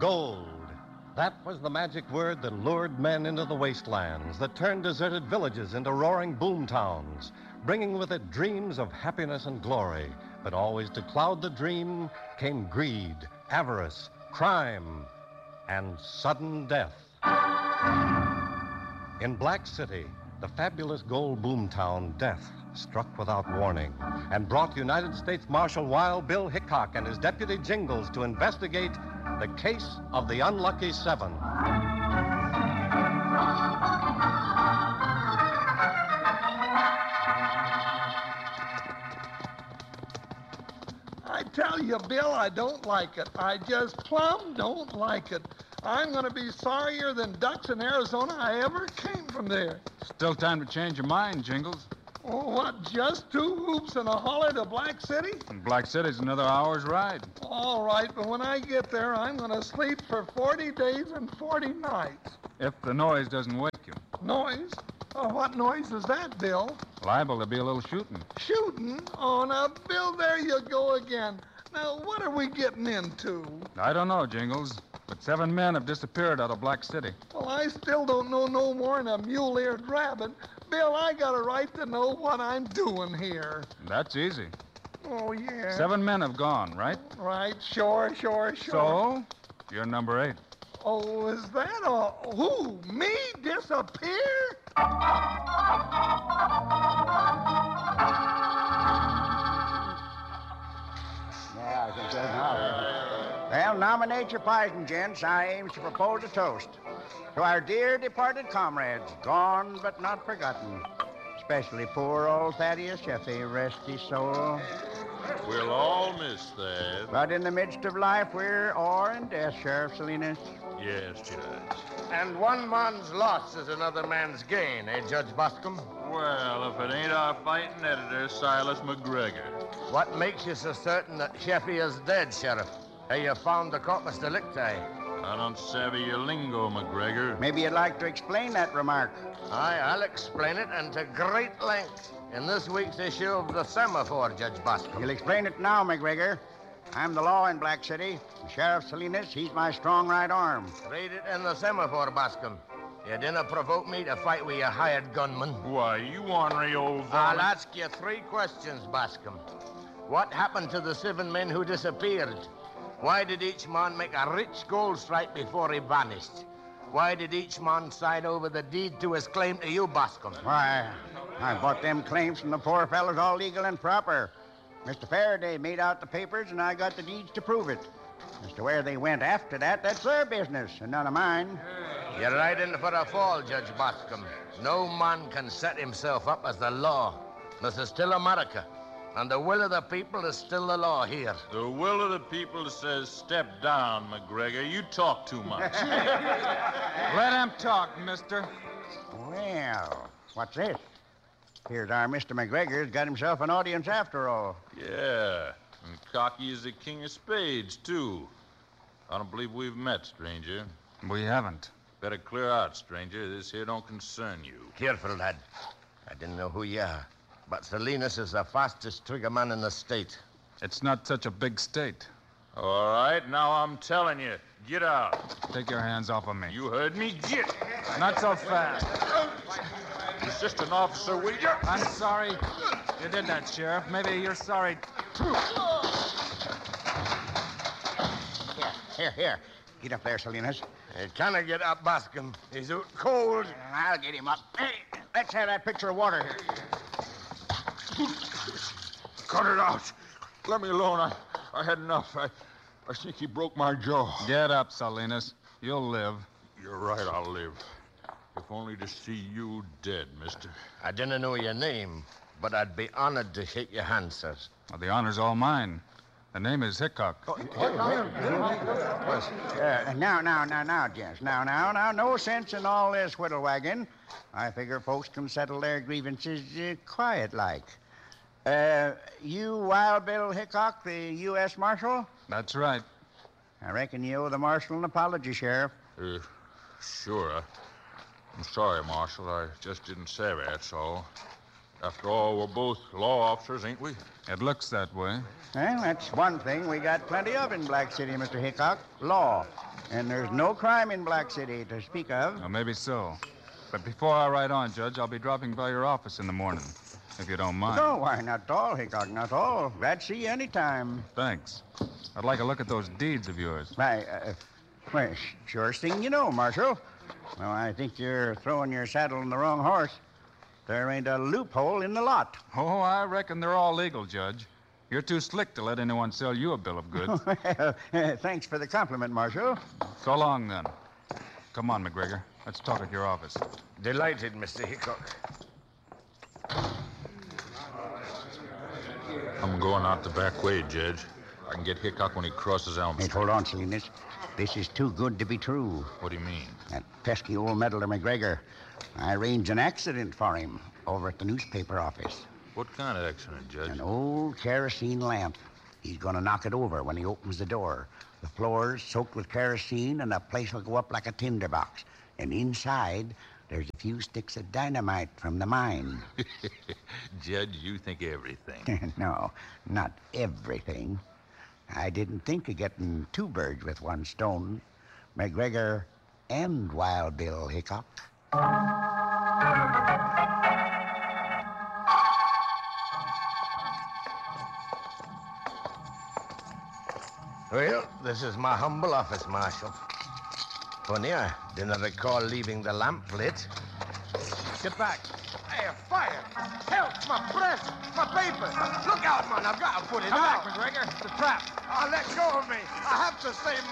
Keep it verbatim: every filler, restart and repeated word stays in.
Gold. That was the magic word that lured men into the wastelands, that turned deserted villages into roaring boom towns, bringing with it dreams of happiness and glory. But always to cloud the dream came greed, avarice, crime, and sudden death. In Black City, the fabulous gold boom town, death struck without warning and brought United States Marshal Wild Bill Hickok and his deputy Jingles to investigate the case of the Unlucky Seven. I tell you, Bill, I don't like it. I just plumb don't like it. I'm going to be sorrier than ducks in Arizona I ever came from there. Still time to change your mind, Jingles. Oh, what, just two hoops and a holler to Black City? And Black City's another hour's ride. All right, but when I get there, I'm going to sleep for forty days and forty nights. If the noise doesn't wake you. Noise? Oh, what noise is that, Bill? Liable to be a little shooting. Shooting? Oh, now, Bill, there you go again. Now, what are we getting into? I don't know, Jingles, but seven men have disappeared out of Black City. Well, I still don't know no more than a mule-eared rabbit. Bill, I got a right to know what I'm doing here. That's easy. Oh, yeah. Seven men have gone, right? Right, sure, sure, sure. So, you're number eight. Oh, is that all? Who? Me? Disappear? Yeah, I think that's enough. Well, nominate your pardon, gents. I aim to propose a toast to our dear departed comrades, gone but not forgotten. Especially poor old Thaddeus Sheffey, rest his soul. We'll all miss that. But in the midst of life, we're awe in death, Sheriff Salinas. Yes, Judge. And one man's loss is another man's gain, eh, Judge Boscombe? Well, if it ain't our fighting editor, Silas McGregor. What makes you so certain that Sheffey is dead, Sheriff? Have you found the corpus delicti? I don't savvy your lingo, McGregor. Maybe you'd like to explain that remark. Aye, I'll explain it, and to great length, in this week's issue of the Semaphore, Judge Boscombe. You'll explain it now, McGregor. I'm the law in Black City. Sheriff Salinas, he's my strong right arm. Read it in the Semaphore, Boscombe. You didn't provoke me to fight with your hired gunman. Why, you ornery old I'll varmint. ask you three questions, Boscombe. What happened to the seven men who disappeared? Why did each man make a rich gold strike before he vanished? Why did each man sign over the deed to his claim to you, Boscombe? Why, I bought them claims from the poor fellows all legal and proper. Mister Faraday made out the papers, and I got the deeds to prove it. As to where they went after that, that's their business, and none of mine. You're right in for a fall, Judge Boscombe. No man can set himself up as the law. This is still America, and the will of the people is still the law here. The will of the people says step down, McGregor. You talk too much. Let him talk, mister. Well, what's this? Here's our Mister McGregor's got himself an audience after all. Yeah, and cocky is the king of spades, too. I don't believe we've met, stranger. We haven't. Better clear out, stranger. This here don't concern you. Careful, lad. I didn't know who you are, but Salinas is the fastest trigger man in the state. It's not such a big state. All right, now I'm telling you, get out. Take your hands off of me. You heard me? Get. Not so fast. Assistant officer, will you? I'm sorry you did that, Sheriff. Maybe you're sorry, too. Here, here, here. Get up there, Salinas. He can't get up, Boscombe. He's out cold. I'll get him up. Hey, let's have that pitcher of water here. Cut it out. Let me alone. I, I had enough. I, I think he broke my jaw. Get up, Salinas. You'll live. You're right, I'll live. If only to see you dead, mister. I didn't know your name, but I'd be honored to shake your hand, sir. Well, the honor's all mine. The name is Hickok. Uh, now, now, now, now, gents. Now, now, now, no sense in all this whittle wagging. I figure folks can settle their grievances uh, quiet-like. Uh, you Wild Bill Hickok, the U S Marshal? That's right. I reckon you owe the Marshal an apology, Sheriff. Uh, sure. I, I'm sorry, Marshal. I just didn't savvy, that's all. After all, we're both law officers, ain't we? It looks that way. Well, that's one thing we got plenty of in Black City, Mister Hickok. Law. And there's no crime in Black City to speak of. Well, maybe so. But before I ride on, Judge, I'll be dropping by your office in the morning, if you don't mind. No, why, not at all, Hickok, not at all. Glad to see you any time. Thanks. I'd like a look at those deeds of yours. Why, uh, well, sh- surest thing you know, Marshal. Well, I think you're throwing your saddle on the wrong horse. There ain't a loophole in the lot. Oh, I reckon they're all legal, Judge. You're too slick to let anyone sell you a bill of goods. Well, uh, thanks for the compliment, Marshal. So long, then. Come on, McGregor. Let's talk at your office. Delighted, Mister Hickok. I'm going out the back way, Judge. I can get Hickok when he crosses Elm Hey, Street. hold on, Salinas. This is too good to be true. What do you mean? That pesky old meddler McGregor. I arranged an accident for him over at the newspaper office. What kind of accident, Judge? An old kerosene lamp. He's going to knock it over when he opens the door. The floor's soaked with kerosene, and the place will go up like a tinderbox. And inside, there's a few sticks of dynamite from the mine. Judge, you think everything. No, not everything. I didn't think of getting two birds with one stone. McGregor and Wild Bill Hickok. Well, this is my humble office, Marshal. Funny, I didn't recall leaving the lamp lit. Get back. Hey, a fire! Help! My breath! My paper! Look out, man! I've got to put it Come out! back, McGregor. It's a trap. Oh, let go of me! I have to save